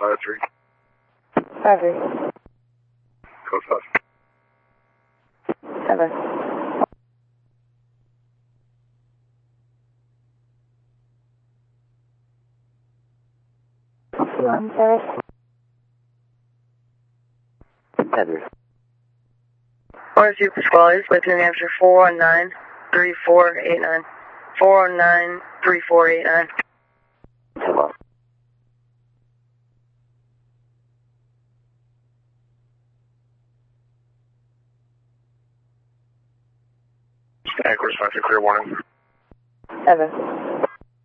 53. 53. Code 5. 7. Service. Feathers. R2 Pasquale, with New Hampshire 419-3489. 419-3489. Hello. Anchorage 5, clear warning. 7.